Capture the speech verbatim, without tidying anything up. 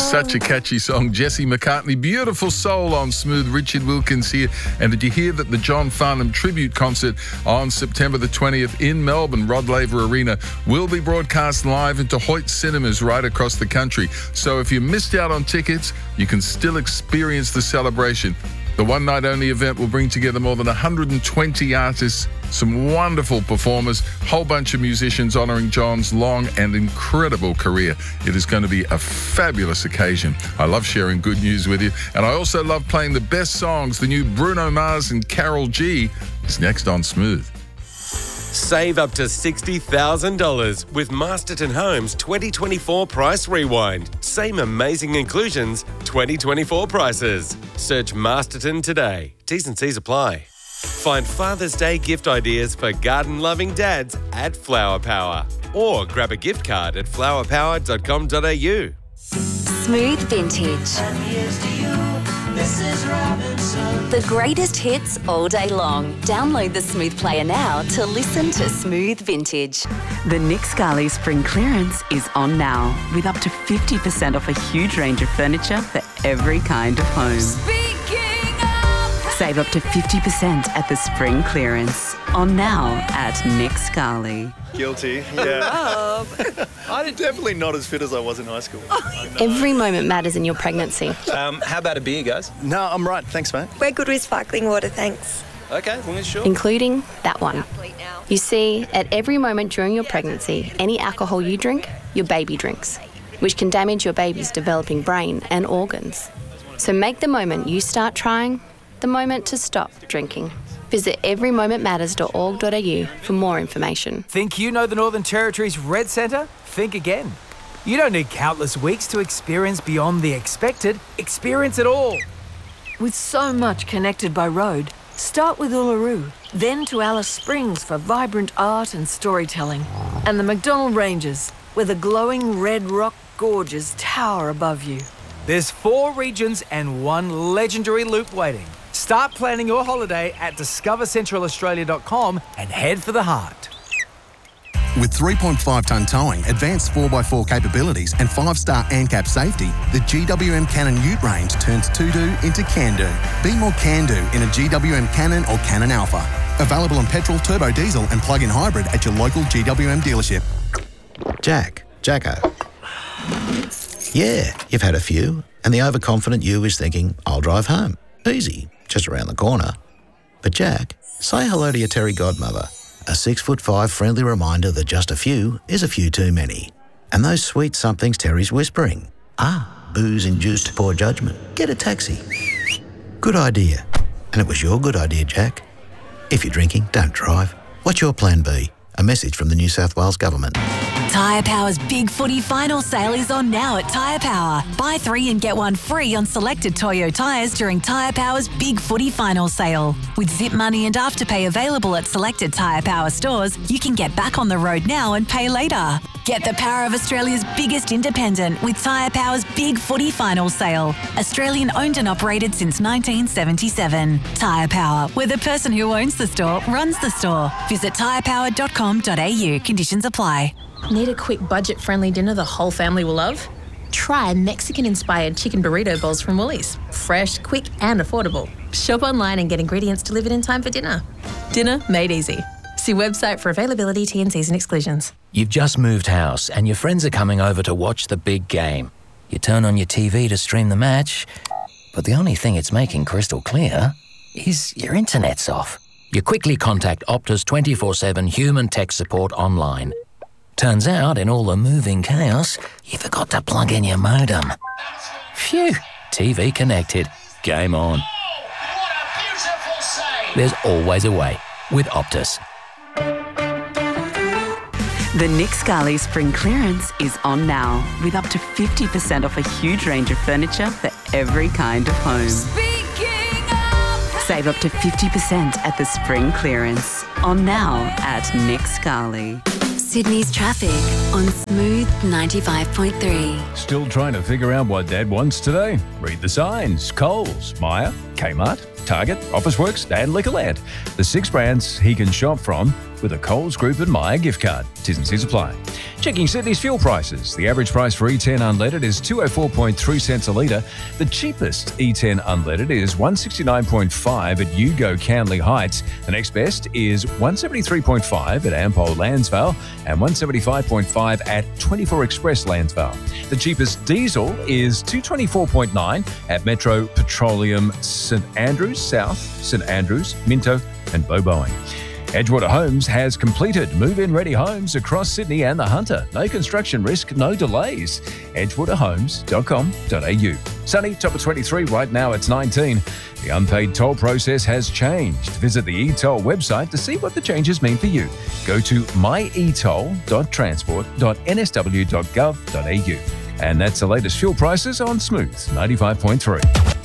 Such a catchy song. Jesse McCartney, Beautiful Soul on Smooth. Richard Wilkins here. And did you hear that the John Farnham tribute concert on September the twentieth in Melbourne, Rod Laver Arena, will be broadcast live into Hoyt cinemas right across the country. So if you missed out on tickets, you can still experience the celebration. The one-night-only event will bring together more than one hundred twenty artists, some wonderful performers, whole bunch of musicians honouring John's long and incredible career. It is going to be a fabulous occasion. I love sharing good news with you, and I also love playing the best songs. The new Bruno Mars and Karol G is next on Smooth. Save up to sixty thousand dollars with Masterton Homes twenty twenty-four Price Rewind. Same amazing inclusions, twenty twenty-four prices. Search Masterton today. T's and C's apply. Find Father's Day gift ideas for garden-loving dads at Flower Power. Or grab a gift card at flower power dot com dot a u. Smooth Vintage. The greatest hits all day long. Download the Smooth Player now to listen to Smooth Vintage. The Nick Scali Spring Clearance is on now, with up to fifty percent off a huge range of furniture for every kind of home. Save up to fifty percent at the Spring Clearance. On now at Nick Scali. Guilty, yeah. I'm definitely not as fit as I was in high school. Every moment matters in your pregnancy. Um, how about a beer, guys? No, I'm right. Thanks, mate. We're good with sparkling water, thanks. Okay, as long as sure. Including that one. You see, at every moment during your pregnancy, any alcohol you drink, your baby drinks, which can damage your baby's developing brain and organs. So make the moment you start trying the moment to stop drinking. Visit every moment matters dot org dot a u for more information. Think you know the Northern Territory's Red Centre? Think again. You don't need countless weeks to experience beyond the expected. Experience it all. With so much connected by road, start with Uluru, then to Alice Springs for vibrant art and storytelling, and the McDonnell Ranges, where the glowing red rock gorges tower above you. There's four regions and one legendary loop waiting. Start planning your holiday at discover central australia dot com and head for the heart. With three point five tonne towing, advanced four by four capabilities and five-star ANCAP safety, the G W M Cannon Ute range turns to-do into can-do. Be more can-do in a G W M Cannon or Cannon Alpha. Available in petrol, turbo diesel and plug-in hybrid at your local G W M dealership. Jack, Jacko. Yeah, you've had a few, and the overconfident you is thinking, I'll drive home. Easy, just around the corner. But Jack, say hello to your Terry godmother. A six foot five friendly reminder that just a few is a few too many. And those sweet somethings Terry's whispering. Ah, booze-induced poor judgment. Get a taxi. Good idea. And it was your good idea, Jack. If you're drinking, don't drive. What's your plan B? A message from the New South Wales Government. Tyre Power's Big Footy Final Sale is on now at Tyre Power. Buy three and get one free on selected Toyo tyres during Tyre Power's Big Footy Final Sale. With Zip Money and Afterpay available at selected Tyre Power stores, you can get back on the road now and pay later. Get the power of Australia's biggest independent with Tyre Power's Big Footy Final Sale. Australian owned and operated since nineteen seventy-seven. Tyre Power, where the person who owns the store runs the store. Visit tyre power dot com dot a u. Conditions apply. Need a quick budget-friendly dinner the whole family will love? Try Mexican-inspired chicken burrito bowls from Woolies. Fresh, quick and affordable. Shop online and get ingredients delivered in time for dinner. Dinner made easy. See website for availability, T and Cs and exclusions. You've just moved house and your friends are coming over to watch the big game. You turn on your T V to stream the match, but the only thing it's making crystal clear is your internet's off. You quickly contact Optus twenty-four seven human tech support online. Turns out, in all the moving chaos, you forgot to plug in your modem. Phew, T V connected. Game on. There's always a way with Optus. The Nick Scali Spring Clearance is on now, with up to fifty percent off a huge range of furniture for every kind of home. Save up to fifty percent at the Spring Clearance. On now at Nick Scali. Sydney's traffic on Smooth ninety-five point three. Still trying to figure out what Dad wants today? Read the signs. Coles, Myer, Kmart, Target, Officeworks and Liquorland. The six brands he can shop from with a Coles Group and Myer gift card. T's and C's apply. Checking Sydney's fuel prices. The average price for E ten unleaded is two oh four point three cents a litre. The cheapest E ten unleaded is one sixty-nine point five at Yugo Canley Heights. The next best is one seventy-three point five at Ampol Lansvale and one seventy-five point five at twenty-four Express Lansvale. The cheapest diesel is two twenty-four point nine at Metro Petroleum St Andrews South, St Andrews, Minto and Boboing. Edgewater Homes has completed move-in ready homes across Sydney and the Hunter. No construction risk, no delays. edgewater homes dot com dot a u. Sunny, top of twenty-three, right now it's nineteen. The unpaid toll process has changed. Visit the e-toll website to see what the changes mean for you. Go to my e toll dot transport dot n s w dot gov dot a u. And that's the latest fuel prices on Smooth ninety-five point three.